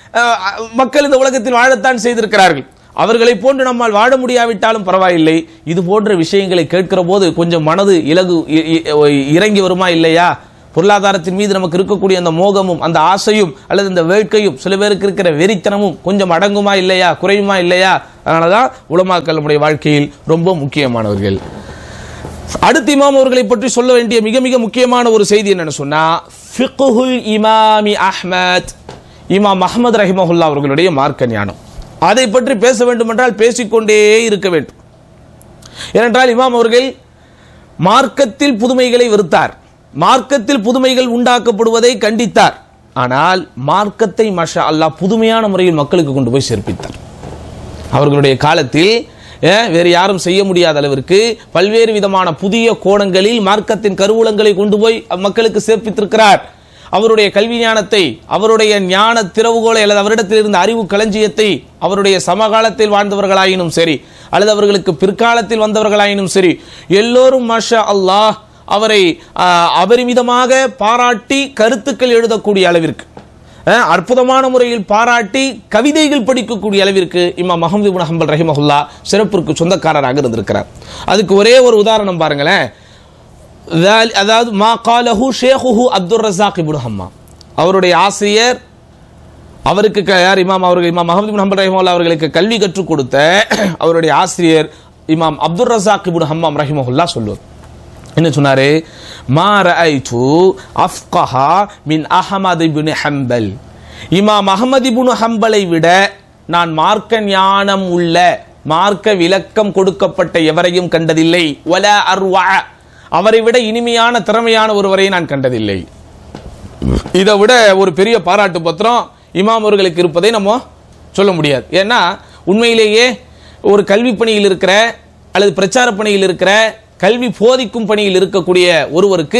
மக்கள் இந்த உலகத்தில் வாழத்தான் செய்திருக்கிறார்கள். அவர்களை போன்று நம்மால் வாழ முடியாவிட்டாலும் பரவாயில்லை, இது போன்ற விஷயங்களை கேட்கிற போது கொஞ்சம் மனது இலகு இறங்கி வருமா இல்லையா? பொருளாதாரத்தின் மீது நமக்கு இருக்கக்கூடிய அந்த மோகமும் அந்த ஆசையும் அல்லது இந்த வேட்கையும் சில பேருக்கு இருக்கிற வெறித்தனமும் கொஞ்சம் அடங்குமா இல்லையா, குறையுமா இல்லையா? அதனாலதான் உலமாக்களுடைய வாழ்க்கையில் ரொம்ப முக்கியமானவர்கள். அடுத்து இமாம் அவர்களை பற்றி சொல்ல வேண்டிய மிக மிக முக்கியமான ஒரு செய்தி என்னன்னு சொன்னா, ஃபிக்ஹுல் இமாமி அஹ்மத், இமாம் அஹ்மத் ரஹிமஹுல்லா அவர்களுடைய மார்க்க ஞானம். அதை பற்றி பேச வேண்டும் என்றால் பேசிக்கொண்டே இருக்க வேண்டும். ஏனென்றால் இமாம் அவர்கள் மார்க்கத்தில் புதுமைகளை வெறுத்தார், மார்க்கத்தில் புதுமைகள் உண்டாக்கப்படுவதை கண்டித்தார். ஆனால் மார்க்கத்தை மாஷா அல்லாஹ் புதுமையான முறையில் மக்களுக்கு கொண்டு போய் சேர்ப்பித்தார். அவர்களுடைய காலத்தில் வேறு யாரும் செய்ய முடியாத அளவிற்கு பல்வேறு விதமான புதிய கோணங்களில் மார்க்கத்தின் கருவூலங்களை கொண்டு போய் மக்களுக்கு சேர்ப்பித்திருக்கிறார். அவருடைய கல்வி ஞானத்தை, அவருடைய ஞான திறவுகோலை அல்லது அவரிடத்தில் இருந்த அறிவு களஞ்சியத்தை அவருடைய சமகாலத்தில் வாழ்ந்தவர்களாயினும் சரி அல்லது அவர்களுக்கு பிற்காலத்தில் வந்தவர்களாயினும் சரி எல்லோரும் மாஷா அல்லாஹ் அவரை அபரிமிதமாக பாராட்டி கருத்துக்கள் எழுதக்கூடிய அளவிற்கு, அற்புதமான முறையில் பாராட்டி கவிதைகள் படிக்கக்கூடிய அளவிற்கு இமாம் அஹ்மத் இப்னு ஹம்பல் ரஹிமஹுல்லா சிறப்பிற்கு சொந்தக்காரராக இருந்திருக்கிறார். அதுக்கு ஒரே ஒரு உதாரணம் பாருங்களேன். அதாவது மா காலஹு ஷேகுஹு அப்துர் ரஸாக் இப்னு ஹம்மாம், அவருடைய ஆசிரியர், அவருக்கு யார் இமாம் அவர்கள் இமாம் அஹ்மத் இப்னு ஹம்பல் ரஹிமஹுல்லா அவர்களுக்கு கல்வி கற்றுக் கொடுத்த அவருடைய ஆசிரியர் இமாம் அப்துர் ரஸாக் இப்னு ஹம்மாம் ரஹிமஹுல்லா சொல்லுவார். என்ன சொன்னாரு? மா ரஅய்து அஃப்கஹா மின் அஹ்மத் இப்னு ஹம்பல், இமாம் அஹ்மத் இப்னு ஹம்பலை விட நான் மார்க்க ஞானம் உள்ள, மார்க்க விளக்கம் கொடுக்கப்பட்ட எவரையும் கண்டதில்லை. வலா அர்வா, அவரை விட இனிமையான திறமையான ஒருவரை நான் கண்டதில்லை. இதை விட ஒரு பெரிய பாராட்டு பத்திரம் இமாம் அவர்களுக்கு இருப்பதை நம்ம சொல்ல முடியாது. ஏன்னா உண்மையிலேயே ஒரு கல்வி பணியில் இருக்கிற அல்லது பிரச்சார பணியில் இருக்கிற கல்வி போதிக்கும் பணியில் இருக்கக்கூடிய ஒருவருக்கு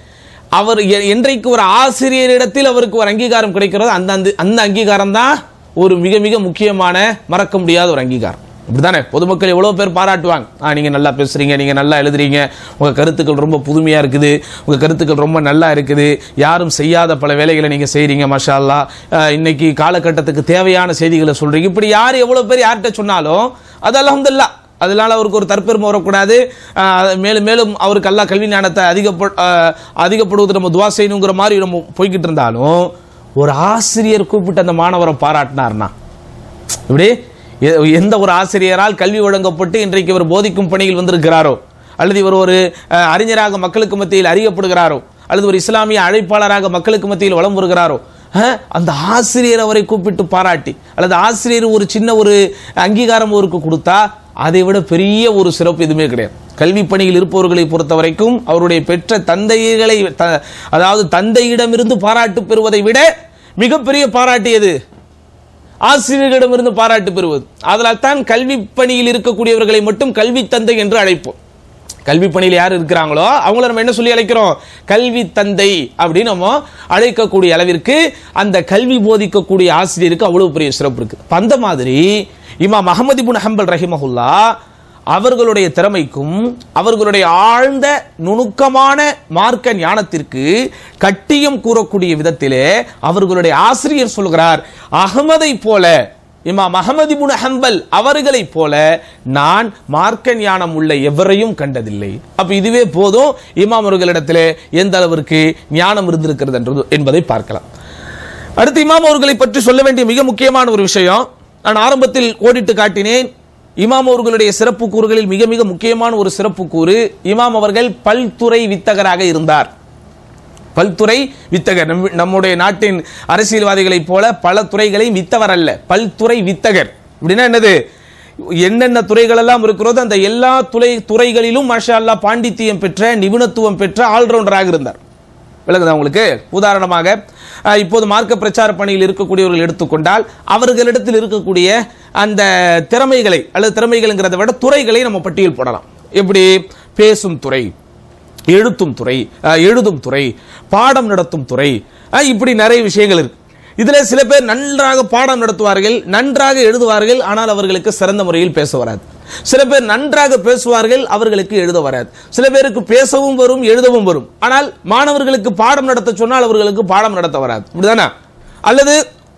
அவர் என்றைக்கு ஒரு ஆசிரியரிடத்தில் அவருக்கு ஒரு அங்கீகாரம் கிடைக்கிறதோ அந்த அந்த அங்கீகாரம் தான் ஒரு மிக மிக முக்கியமான மறக்க முடியாத ஒரு அங்கீகாரம். இப்படிதானே பொதுமக்கள் எவ்வளவு பேர் பாராட்டுவாங்க, நீங்க நல்லா பேசுறீங்க, நீங்க நல்லா எழுதுறீங்க, உங்க கருத்துக்கள் ரொம்ப புதுமையா இருக்குது, உங்க கருத்துக்கள் ரொம்ப நல்லா இருக்குது, யாரும் செய்யாத பல வேலைகளை நீங்க செய்றீங்க, மாஷா அல்லாஹ், இன்னைக்கு காலகட்டத்துக்கு தேவையான செய்திகளை சொல்றீங்க. இப்படி யார் எவ்வளவு பேர் யார்கிட்ட சொன்னாலும் அது அல்ஹம்துலில்லாஹ், அதனால அவருக்கு ஒரு தற்பெருமை வரக்கூடாது. மேலும் மேலும் அவருக்கு அல்லாஹ் கல்வி ஞானத்தை அதிகப்ப அதிகப்படுவது நம்ம துவா செய்யணுங்கிற மாதிரி நம்ம போய்கிட்டு இருந்தாலும், ஒரு ஆசிரியர் கூப்பிட்டு அந்த மாணவரை பாராட்டினார்னா, இப்படி எந்த ஒரு ஆசிரியரால் கல்வி வழங்கப்பட்டு இன்றைக்கு இவர் போதிக்கும் பணியில் வந்திருக்கிறாரோ அல்லது இவர் ஒரு அறிஞராக மக்களுக்கு மத்தியில் அறியப்படுகிறாரோ அல்லது ஒரு இஸ்லாமிய அழைப்பாளராக மக்களுக்கு மத்தியில் வலம் வருகிறாரோ, அந்த ஆசிரியர் அவரை கூப்பிட்டு பாராட்டி அல்லது ஆசிரியர் ஒரு சின்ன ஒரு அங்கீகாரம் அவருக்கு கொடுத்தா அதை விட பெரிய ஒரு சிறப்பு எதுவுமே கிடையாது. கல்வி பணியில் இருப்பவர்களை பொறுத்த வரைக்கும் அவருடைய பெற்ற தந்தைகளை, அதாவது தந்தையிடமிருந்து பாராட்டு பெறுவதை விட மிகப்பெரிய பாராட்டு எது? ஆசிரியர்களிடமிருந்து பாராட்டு பெறுவது. அதனால் தான் கல்வி பணியில் இருக்கக்கூடியவர்களை மட்டும் கல்வி தந்தை என்று அழைப்போம். கல்வி பணியில் யார் இருக்கிறாங்களோ அவங்கள நம்ம என்ன சொல்லி அழைக்கிறோம்? கல்வி தந்தை அப்படின்னு நம்ம அழைக்கக்கூடிய அளவிற்கு அந்த கல்வி போதிக்கக்கூடிய ஆசிரியருக்கு அவ்வளவு பெரிய சிறப்பு இருக்கு. அந்த மாதிரி இமாம் அஹ்மத் இப்னு ஹம்பல் ரஹிமஹுல்லா அவர்களுடைய திறமைக்கும் அவர்களுடைய ஆழ்ந்த நுணுக்கமான மார்க்க ஞானத்திற்கு கட்டியம் கூறக்கூடிய விதத்திலே அவர்களுடைய ஆசிரியர் சொல்கிறார், அஹ்மதை போல, இமாம் அஹ்மத் இப்னு ஹம்பல் அவர்களை போல நான் மார்க்க ஞானம் உள்ள எவரையும் கண்டதில்லை. அப்ப இதுவே போதும் இமாம் அவர்களிடத்திலே எந்த அளவிற்கு ஞானம் இருந்திருக்கிறது என்பதை பார்க்கலாம். அடுத்து இமாம் அவர்களை பற்றி சொல்ல வேண்டிய மிக முக்கியமான ஒரு விஷயம், நான் ஆரம்பத்தில் கோடிட்டு காட்டினேன். இமாம் அவர்களுடைய சிறப்பு கூறுகளில் மிக மிக முக்கியமான ஒரு சிறப்பு கூறு, இமாம் அவர்கள் பல்துறை வித்தகராக இருந்தார். பல்துறை வித்தகர். நம்முடைய நாட்டின் அரசியல்வாதிகளை போல பல துறைகளை வித்தவர் அல்ல, பல்துறை வித்தகர். அப்படின்னா என்னது? என்னென்ன துறைகள் எல்லாம் இருக்கிறதோ அந்த எல்லா துறை துறைகளிலும் மாஷா அல்லாஹ் பாண்டித்தியம் பெற்ற, நிபுணத்துவம் பெற்ற ஆல்ரவுண்டராக இருந்தார். விளங்குதா உங்களுக்கு? உதாரணமாக இப்போது மார்க்க பிரச்சார பணியில் இருக்கக்கூடியவர்கள் எடுத்துக்கொண்டால் அவர்களிடத்தில் இருக்கக்கூடிய அந்த திறமைகளை அல்லது திறமைகள்ங்கிறத விட துறைகளை நம்ம பட்டியல் போடலாம். எப்படி? பேசும் துறை, எழுத்தும் துறை, எழுதும் துறை, பாடம் நடத்தும் துறை, இப்படி நிறைய விஷயங்கள் இருக்கு. இதுல சில பேர் நன்றாக பாடம் நடத்துவார்கள், நன்றாக எழுதுவார்கள், ஆனால் அவர்களுக்கு சிறந்த முறையில் பேச வராது. சில பேர் நன்றாக பேசுவார்கள், அவர்களுக்கு எழுத வராது. சில பேருக்கு பேசவும் வரும், எழுதவும் வரும், ஆனால் மாணவர்களுக்கு பாடம் நடத்த சொன்னால் அவர்களுக்கு பாடம் நடத்த வராது. இப்படிதானே? அல்லது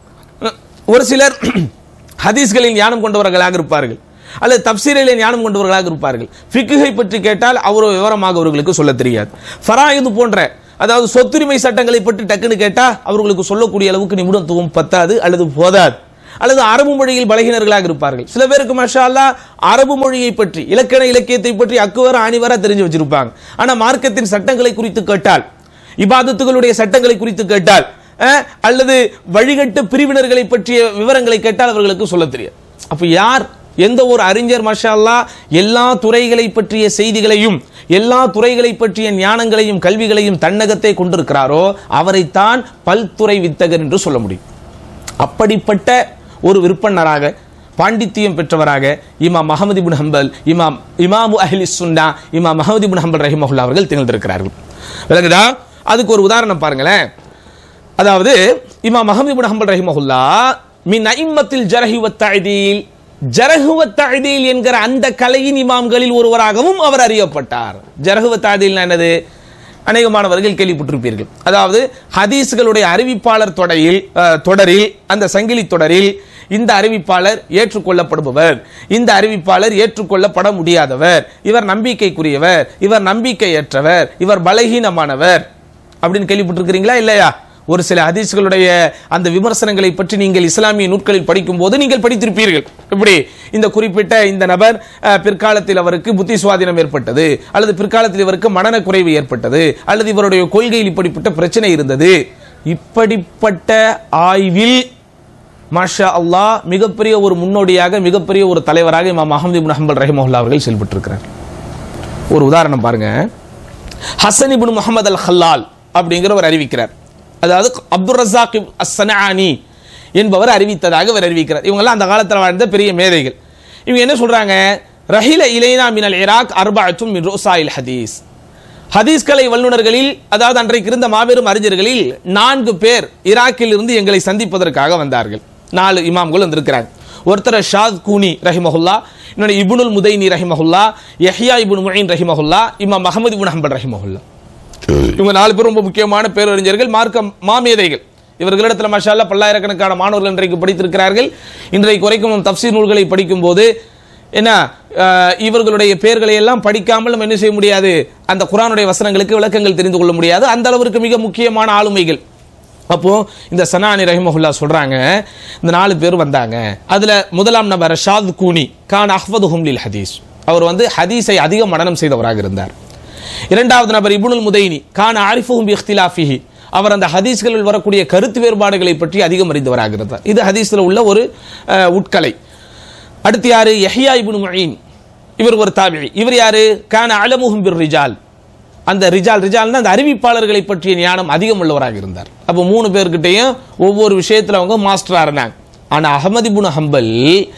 ஒரு சிலர் ஹதீஸ்களில் ஞானம் கொண்டவர்களாக இருப்பார்கள், அல்லது தப்சீரிலே ஞானம் கொண்டவர்களாக இருப்பார்கள். ஃபிக்ஹை பற்றி கேட்டால் அவ்வளவு விவரமாக அவர்களுக்கு சொல்ல தெரியாது. ஃபராயிது போன்ற அதாவது சொத்துரிமை சட்டங்களை பற்றி டக்குன்னு கேட்டா அவர்களுக்கு சொல்லக்கூடிய அளவுக்கு நிபுணத்துவம் பத்தாது அல்லது போதாது, அல்லது அரபு மொழியில் பலகினர்களாக இருப்பார்கள். சில பேருக்கு மாஷா அல்லாஹ் அரபு மொழியை பற்றி இலக்கண இலக்கியத்தை பற்றி அக்குவர ஆணிவர தெரிஞ்சு வச்சிருப்பாங்க. ஆனா மார்க்கத்தின் சட்டங்களை குறித்து கேட்டால், இபாதத்துகளுடைய சட்டங்களை குறித்து கேட்டால், அல்லது வழிகட்டு பிரிவினர்களை பற்றிய விவரங்களை கேட்டால் அவர்களுக்கு சொல்ல தெரியாது. அப்ப யார் எந்த ஒரு அறிஞர் மாஷா அல்லாஹ் எல்லா துறைகளை பற்றிய செய்திகளையும் எல்லா துறைகளை பற்றிய ஞானங்களையும் கல்விகளையும் தன்னகத்தை கொண்டிருக்கிறாரோ அவரைத்தான் பல்துறை வித்தகர் என்று சொல்ல முடியும். அப்படிப்பட்ட ஒரு விற்பனராக பாண்டித்தியம் பெற்றவராக இமாம் அஹ்மது இப்னு ஹம்பல் இமாம் இமாமு அஹ்லி சுன்னா இமாம் அஹ்மது இப்னு ஹம்பல் ரஹிமஹுல்லாஹ் அவர்கள் திகழ்ந்திருக்கிறார்கள். விளங்குதா? அதுக்கு ஒரு உதாரணம் பாருங்களேன். அதாவது இமாம் அஹ்மது இப்னு ஹம்பல் ரஹிமஹுல்லாஹ் மின் அஇம்மத்தில் ஜர்ஹ் வ தஅதீல் ஜர்ஹ் வ தஅதீல் என்கிற அந்த கலையின் இமாம்களில் ஒருவராகவும் அவர் அறியப்பட்டார். ஜர்ஹ் வ தஅதீல் என்னது? அநேகமானவர்கள் கேள்விப்பட்டிருப்பீர்கள். அதாவது ஹதீஸ்களுடைய அறிவிப்பாளர் தொடரில் தொடரில் அந்த சங்கிலி தொடரில் இந்த அறிவிப்பாளர் ஏற்றுக்கொள்ளப்படுபவர், இந்த அறிவிப்பாளர் ஏற்றுக்கொள்ளப்பட முடியாதவர், இவர் நம்பிக்கைக்குரியவர், இவர் நம்பிக்கையற்றவர், இவர் பலகீனமானவர் அப்படின்னு கேள்விப்பட்டிருக்கிறீங்களா இல்லையா? ஒரு சில ஹதீஸ்களுடைய அந்த விமர்சனங்களை பற்றி நீங்கள் இஸ்லாமிய நூட்களில் படிக்கும் போது நீங்கள் படித்திருப்பீர்கள். இப்படி இந்த குறிப்பிட்ட இந்த நபர் பிற்காலத்தில் அவருக்கு புத்தி சுவாதீனம் ஏற்பட்டது, அல்லது பிற்காலத்தில் இவருக்கு மனன குறைவு ஏற்பட்டது, அல்லது இவருடைய கொள்கையில் இப்படிப்பட்ட பிரச்சனை இருந்தது. இப்படிப்பட்ட ஆய்வில் மாஷா அல்லாஹ் மிகப்பெரிய ஒரு முன்னோடியாக மிகப்பெரிய ஒரு தலைவராக இமாம் அஹ்மது இப்னு ஹம்பல் ரஹிமஹுல்லாஹ் அவர்கள் செயல்பட்டிருக்கிறார். ஒரு உதாரணம் பாருங்க. ஹசன் இப்னு முஹம்மது அல் ஹல்லால் அப்படிங்கிறவர் அறிவிக்கிறார். அதாவது அப்துல் ரஸாக் அஸ்-ஸனஆனி என்பவர் அறிவித்ததாக அவர் அறிவிக்கிறார். இவங்கெல்லாம் அந்த காலத்தில் வாழ்ந்த பெரிய மேதைகள். இவங்க என்ன சொல்றாங்க? ரஹில இலைனா மினல் இராக் அர்பஅத்தும் மின் ருஸாயில் ஹதீஸ். ஹதீஸ் கலை வல்லுநர்களில், அதாவது அன்றைக்கு இருந்த மாபெரும் அறிஞர்களில் நான்கு பேர் ஈராக்கில் இருந்து எங்களை சந்திப்பதற்காக வந்தார்கள். நாலு இமாம்கள் வந்திருக்கிறாங்க. ஒருத்தர் ஷாத் கூனி ரஹிமஹுல்லா, இன்னொன்று இப்னுல் முதைனி ரஹிமஹுல்லா, யஹ்யா இப்னு முயின் ரஹிமஹுல்லா, இமாம் அஹ்மது இப்னு ஹம்பல் ரஹிமஹுல்லா. இவங்க நாலு பேர் ரொம்ப முக்கியமான பேரறிஞர்கள், மார்க்க மாமேதைகள். இவர்களிடத்தில் மாஷா அல்லாஹ் பல்லாயிரக்கணக்கான மாணவர்கள் இன்றைக்கு படித்திருக்கிறார்கள். இன்றைக்கு வரைக்கும் தஃப்சீர் நூல்களை படிக்கும் போது என்ன இவர்களுடைய பெயர்களை எல்லாம் படிக்காமல் நம்ம என்ன செய்ய முடியாது, அந்த குர்ஆனுடைய வசனங்களுக்கு விளக்கங்கள் தெரிந்து கொள்ள முடியாது. அந்த அளவிற்கு மிக முக்கியமான ஆளுமைகள். அப்போ இந்த ஸனஆனி ரஹிமஹுல்லாஹ் சொல்றாங்க, இந்த நாலு பேர் வந்தாங்க. அதுல முதலாம் நபர் ஷாத் கூனி கான் அஹ்ஃபதுஹும் லில் ஹதீஸ், அவர் வந்து ஹதீஸை அதிக மனனம் செய்தவராக இருந்தார். இரண்டாவது நபர் இப்னுல் முதைனி கான் ஆரிஃபுஹும் பி இக்திலாஃபிஹி, அவர் அந்த ஹதீஸ்களில் வரக்கூடிய கருத்து வேறுபாடுகளை பற்றி அதிகம் அறிந்தவராக இருந்தார். இது ஹதீஸ்ல உள்ள ஒரு உட்கலை. அடுத்து யாரு? யஹ்யா இப்னு முயின், இவர் ஒரு தாபிஈ. இவர் யாரு? கான அலமுஹும் பிர் ரிஜால், அந்த ரிஜால் ரிஜால்னா அந்த அறிவிப்பாளர்களை பற்றிய ஞானம் அதிகம் உள்ளவராக இருந்தார். அப்போ மூணு பேர்கிட்டையும் ஒவ்வொரு விஷயத்துல அவங்க மாஸ்டரா இருந்தாங்க. ஆனா அஹ்மது இப்னு ஹம்பல்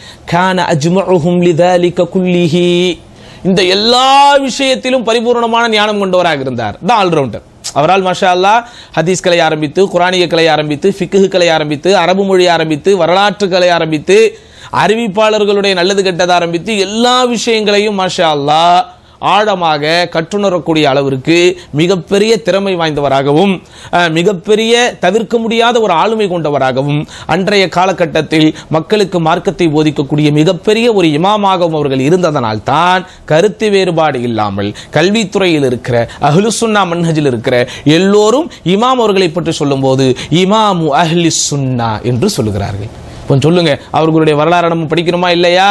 கான அஜ்மஉஹும் லிதாலிக குல்லிஹி, இந்த எல்லா விஷயத்திலும் பரிபூர்ணமான ஞானம் கொண்டவராக இருந்தார். தான் ஆல்ரவுண்டர். அவரால் மாஷா அல்லாஹ் ஹதீஸ் கலை ஆரம்பித்து, குர்ஆனிய கலை ஆரம்பித்து, ஃபிக்ஹ் கலை ஆரம்பித்து, அரபு மொழி ஆரம்பித்து, வரலாற்று கலை ஆரம்பித்து, அறிவிப்பாளர்களுடைய நல்லது கெட்டது ஆரம்பித்து எல்லா விஷயங்களையும் மாஷா அல்லாஹ் ஆழமாக கற்றுணரக்கூடிய அளவிற்கு மிகப்பெரிய திறமை வாய்ந்தவராகவும் மிகப்பெரிய தவிர்க்க முடியாத ஒரு ஆளுமை கொண்டவராகவும் அன்றைய காலகட்டத்தில் மக்களுக்கு மார்க்கத்தை போதிக்கக்கூடிய மிகப்பெரிய ஒரு இமாமாகவும் அவர்கள் இருந்ததனால் தான் கருத்து வேறுபாடு இல்லாமல் கல்வித்துறையில் இருக்கிற அஹ்லு சுன்னா மன்ஹஜில் இருக்கிற எல்லோரும் இமாம் அவர்களை பற்றி சொல்லும் போது இமாமு அஹ்லி சுன்னா என்று சொல்லுகிறார்கள். கொஞ்சம் சொல்லுங்க, அவர்களுடைய வரலாறு நம்ம படிக்கணுமா இல்லையா?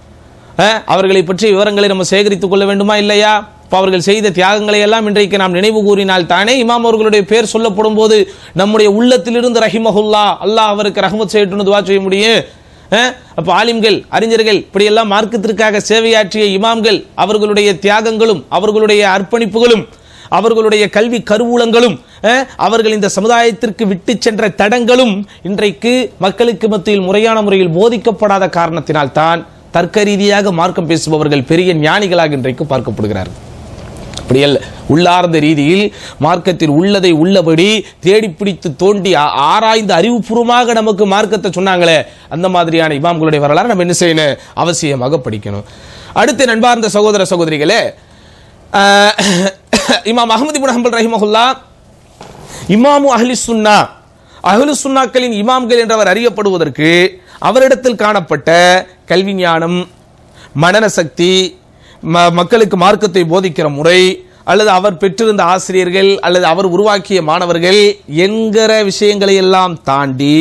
அவர்களை பற்றிய விவரங்களை நம்ம சேகரித்துக் கொள்ள வேண்டுமா இல்லையா? அவர்கள் செய்த தியாகங்களை எல்லாம் இன்றைக்கு நாம் நினைவு கூறினால் தானே இமாம் அவர்களுடைய பேர் சொல்லப்படும் போது நம்முடைய உள்ளத்திலிருந்து ரஹிமஹுல்லா, அல்லாஹ் அவருக்கு ரஹ்மத் செய்யட்டும்னு துஆ செய்ய முடியும். அப்ப ஆலிம்கள், அறிஞர்கள், இப்படி எல்லாம் மார்க்கத்திற்காக சேவையாற்றிய இமாம்கள், அவர்களுடைய தியாகங்களும் அவர்களுடைய அர்ப்பணிப்புகளும் அவர்களுடைய கல்வி கருவூலங்களும் அவர்கள் இந்த சமுதாயத்திற்கு விட்டு சென்ற தடங்களும் இன்றைக்கு மக்களுக்கு மத்தியில் முறையான முறையில் போதிக்கப்படாத காரணத்தினால் தான் தர்க்க ரீதியாக மார்க்கம் பேசுபவர்கள் பெரிய ஞானிகளாக இன்றைக்கு பார்க்கப்படுகிறார்கள். அப்படி அல்ல, உள்ளார்ந்த ரீதியில் மார்க்கத்தில் உள்ளதை உள்ளபடி தேடி பிடித்து தோண்டி ஆராய்ந்து அறிவுபூர்வமாக நமக்கு மார்க்கத்தை சொன்னாங்களே, அந்த மாதிரியான இமாம்களுடைய வரலாறு நம்ம என்ன செய்யணும்? அவசியமாக படிக்கணும். அடுத்து நண்பார்ந்த சகோதர சகோதரிகளே, இமாம் அஹ்மது இப்னு ஹம்பல் ரஹிமஹுல்லாஹ் இமாமு அஹ்லி சுன்னா, அஹ்லு சுன்னாக்களின் இமாம்கள் என்றவர் அறியப்படுவதற்கு அவரிடத்தில் காணப்பட்ட கல்வி ஞானம், மனன சக்தி, மக்களுக்கு மார்க்கத்தை போதிக்கிற முறை, அல்லது அவர் பெற்றிருந்த ஆசிரியர்கள் அல்லது அவர் உருவாக்கிய மாணவர்கள் என்கிற விஷயங்களை எல்லாம் தாண்டி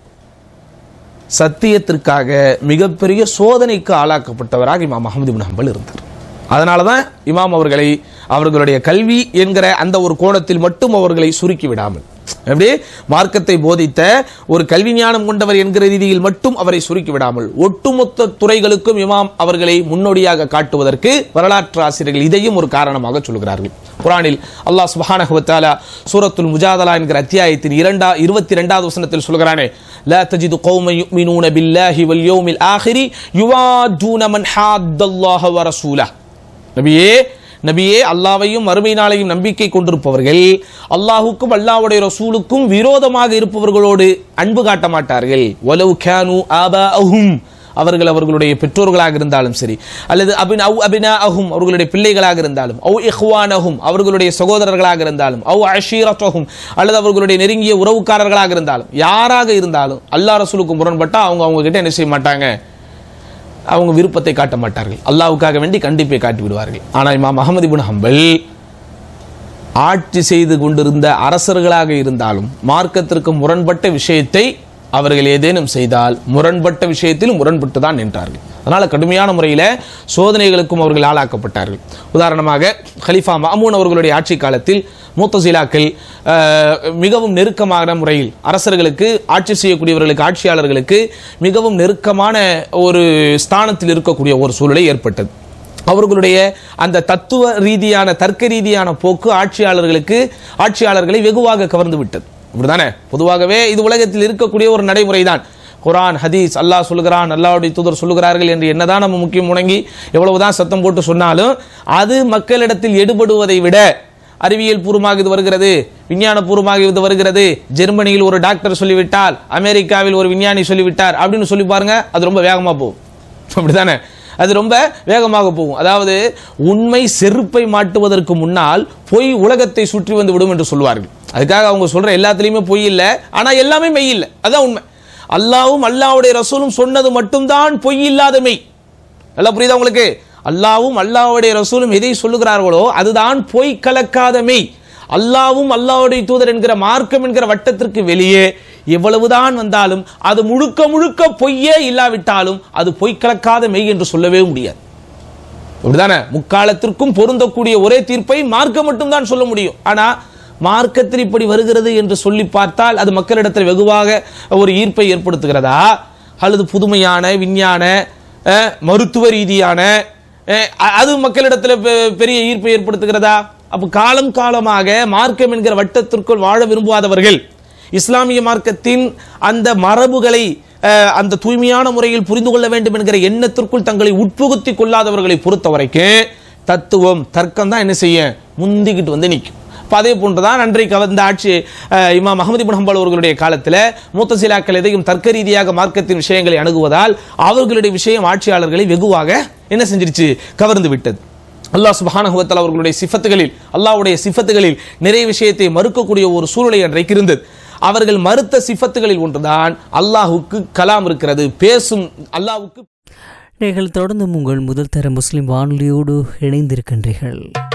சத்தியத்திற்காக மிகப்பெரிய சோதனைக்கு ஆளாக்கப்பட்டவராக இமாம் அஹ்மது இப்னு ஹம்பல் இருந்தார். அதனாலதான் இமாம் அவர்களை அவர்களுடைய கல்வி என்கிற அந்த ஒரு கோணத்தில் மட்டும் அவர்களை சுருக்கி விடாமல், எப்படி மார்க்கத்தை போதித்த ஒரு கல்வி ஞானம் கொண்டவர் என்கிற ரீதியில் மட்டும் அவரை சுருக்கி விடாமல் ஒட்டுமொத்த துறைகளுக்கும் இமாம் அவர்களை முன்னோடியாக காட்டுவதற்கு வரலாற்று ஆசிரியர்கள் இதையும் ஒரு காரணமாக சொல்கிறார்கள். குர்ஆனில் அல்லாஹ் சுப்ஹானஹு வ தஆலா சூரத்துல் முஜாதலா என்கிற அத்தியாயத்தின் இரண்டா இருபத்தி இரண்டாவது வசனத்தில் சொல்கிறானே, லா தஜிது கௌமன் யுமினூன பில்லாஹி வல் யௌமில் ஆகிரி யுவாதுன மன் ஹாத்தல்லாஹ வ ரசூலஹு. நபியே நபியே அல்லாஹ்வையும் மறுமை நாளையும் நம்பிக்கை கொண்டிருப்பவர்கள் அல்லாஹ்வுக்கும் அல்லாஹ்வுடைய ரசூலுக்கும் விரோதமாக இருப்பவர்களோடு அன்பு காட்ட மாட்டார்கள். வலவ் கானூ ஆபாஅஹும், அவர்கள் அவர்களுடைய பெற்றோர்களாக இருந்தாலும் சரி, அல்லது அபின் அவு அபினாஅஹும் அவர்களுடைய பிள்ளைகளாக இருந்தாலும், அவு இஹ்வானஹும் அவர்களுடைய சகோதரர்களாக இருந்தாலும், அவு அஷீரத்தஹும் அல்லது அவர்களுடைய நெருங்கிய உறவுக்காரர்களாக இருந்தாலும், யாராக இருந்தாலும் அல்லாஹ் ரசூலுக்கு முரண்பட்டா அவங்க அவங்க கிட்ட என்ன செய்ய மாட்டாங்க, அவங்க விருப்பத்தை காட்ட மாட்டார்கள். அல்லாஹ்வுக்காக வேண்டி கண்டிப்பை காட்டி விடுவார்கள். ஆனால் இமாம் அஹ்மது இப்னு ஹம்பல் ஆட்சி செய்து கொண்டிருந்த அரசர்களாக இருந்தாலும் மார்க்கத்திற்கு முரண்பட்ட விஷயத்தை அவர்கள் ஏதேனும் செய்தால் முரண்பட்ட விஷயத்தில் முரண்பட்டு தான் நின்றார்கள். அதனால கடுமையான முறையில் சோதனைகளுக்கும் அவர்கள் ஆளாக்கப்பட்டார்கள். உதாரணமாக ஹலீஃபா மாமூன் அவர்களுடைய ஆட்சி காலத்தில் முத்தசிலாக்கள் மிகவும் நெருக்கமான முறையில் அரசர்களுக்கு, ஆட்சி செய்யக்கூடியவர்களுக்கு, ஆட்சியாளர்களுக்கு மிகவும் நெருக்கமான ஒரு ஸ்தானத்தில் இருக்கக்கூடிய ஒரு சூழலை ஏற்பட்டது. அவர்களுடைய அந்த தத்துவ ரீதியான தர்க்க ரீதியான போக்கு ஆட்சியாளர்களுக்கு ஆட்சியாளர்களை வெகுவாக கவர்ந்து விட்டது. இப்படிதானே பொதுவாகவே இது உலகத்தில் இருக்கக்கூடிய ஒரு நடைமுறை தான். குர்ஆன் ஹதீஸ் அல்லாஹ் சொல்லுகிறான், அல்லாஹ்வுடைய தூதர் சொல்லுகிறார்கள் என்று என்னதான் நம்ம முக்கியம் முடங்கி எவ்வளவுதான் சத்தம் போட்டு சொன்னாலும் அது மக்களிடத்தில் எடுபடுவதை விட அறிவியல் பூர்வமாக இது வருகிறது, விஞ்ஞான பூர்வமாக இது வருகிறது, ஜெர்மனியில் ஒரு டாக்டர் சொல்லிவிட்டால், அமெரிக்காவில் ஒரு விஞ்ஞானி சொல்லிவிட்டார் அப்படின்னு சொல்லி பாருங்க, அது ரொம்ப வேகமாக போகும். அப்படித்தானே, அது ரொம்ப வேகமாக போகும். அதாவது உண்மை செருப்பை மாட்டுவதற்கு முன்னால் பொய் உலகத்தை சுற்றி வந்து விடும் என்று சொல்வார்கள். அதுக்காக அவங்க சொல்ற எல்லாத்துலயுமே பொய் இல்லை, ஆனா எல்லாமே மெய் இல்லை. அதான் உண்மை. அல்லாஹ்வும் அல்லாஹ்வுடைய ரசூலும் சொன்னது மட்டும்தான் பொய் இல்லாத மெய். நல்லா புரியுதா உங்களுக்கு? அல்லாஹ்வும் அல்லாஹ்வுடைய ரசூலும் எதை சொல்லுகிறார்களோ அதுதான் பொய் கலக்காத மெய். அல்லாஹ்வும் அல்லாஹ்வுடைய தூதர் என்கிற மார்க்கம் என்கிற வட்டத்திற்கு வெளியே எவ்வளவுதான் வந்தாலும் அது முழுக்க முழுக்க பொய்யே இல்லாவிட்டாலும் அது பொய் கலக்காத மெய் என்று சொல்லவே முடியாது. அப்படிதானே? முக்காலத்திற்கும் பொருந்தக்கூடிய ஒரே தீர்ப்பை மார்க்கம் மட்டும்தான் சொல்ல முடியும். ஆனா மார்க்கத்தில் இப்படி வருகிறது என்று சொல்லி பார்த்தால் அது மக்களிடத்தில் வெகுவாக ஒரு ஈர்ப்பை ஏற்படுத்துகிறதா, அல்லது புதுமையான விஞ்ஞான மருத்துவ ரீதியான அது மக்களிடத்தில் பெரிய ஈர்ப்பை ஏற்படுத்துகிறதா? அப்ப காலம் காலமாக மார்க்கம் என்கிற வட்டத்திற்குள் வாழ விரும்பாதவர்கள், இஸ்லாமிய மார்க்கத்தின் அந்த மரபுகளை அந்த தூய்மையான முறையில் புரிந்து கொள்ள வேண்டும் என்கிற எண்ணத்திற்குள் தங்களை உட்புகுத்தி கொள்ளாதவர்களை பொறுத்த வரைக்கும் தத்துவம் தர்க்கம் தான் என்ன செய்ய முந்திக்கிட்டு வந்து நிற்கும். அதே போன்றுதான் அன்றைக்கு வந்த ஆட்சி இமாம் அஹ்மது இப்னு ஹம்பல் அவர்களுடைய காலத்தில் முத்தசிலாக்கள் எதையும் தர்க்க ரீதியாக மார்க்கத்தின் விஷயங்களை அணுகுவதால் அவர்களுடைய விஷயம் ஆட்சியாளர்களை வெகுவாக என்ன செஞ்சிருச்சு, கவர்ந்து விட்டது. அல்லாஹ் சுப்ஹானஹு வ தஆலா அவர்களுடைய சிஃபத்துகளில், அல்லாஹ்வுடைய சிஃபத்துகளில் நிறைய விஷயத்தை மறுக்கக்கூடிய ஒரு சூழ்நிலை அன்றைக்கு இருந்தது. அவர்கள் மறுத்த சிஃபத்துகளில் ஒன்றுதான் அல்லாஹ்வுக்கு கலாம் இருக்கிறது, பேசும் அல்லாஹ்வுக்கு. நீங்கள் தொடர்ந்து உங்கள் முதல் தர முஸ்லிம் வானொலியோடு இணைந்திருக்கின்றீர்கள்.